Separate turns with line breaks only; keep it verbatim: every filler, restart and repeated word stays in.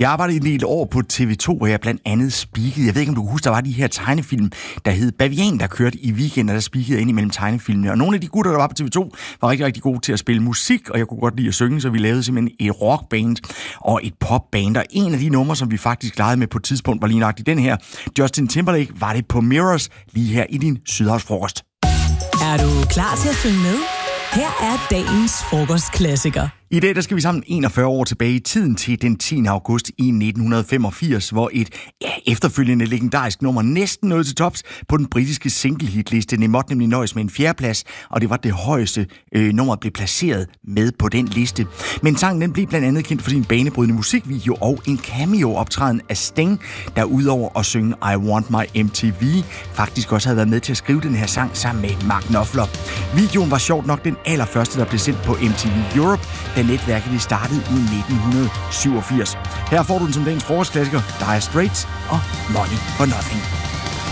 Jeg arbejdede en del år på T V to, hvor jeg blandt andet speakede. Jeg ved ikke, om du kan huske, der var de her tegnefilm, der hed Bavian, der kørte i weekenden, og der speakede ind imellem tegnefilmene. Og nogle af de gutter, der var på T V to, var rigtig, rigtig gode til at spille musik, og jeg kunne godt lide at synge, så vi lavede simpelthen et rockband og et popband. Og en af de numre, som vi faktisk legede med på et tidspunkt, var lige nøjagtigt den her. Justin Timberlake var det på Mirrors, lige her i din Sydhavsfrokost.
Er du klar til at synge med? Her er dagens frokostklassiker.
I dag der skal vi sammen enogfyrre år tilbage i tiden til den tiende august i nitten femogfirs, hvor et ja, efterfølgende legendarisk nummer næsten nåede til tops på den britiske single-hitliste. Det måtte nemlig nøjes med en fjerdeplads, og det var det højeste øh, nummer, blev placeret med på den liste. Men sangen den blev blandt andet kendt for sin banebrydende musikvideo og en cameo-optræden af Sting, der udover at synge I Want My M T V, faktisk også havde været med til at skrive den her sang sammen med Mark Knopfler. Videoen var sjovt nok den allerførste, der blev sendt på M T V Europe, da netværket det startede i nitten syvogfirs. Her får du den som dagens frokostklassiker, Dire Straits og Money for Nothing.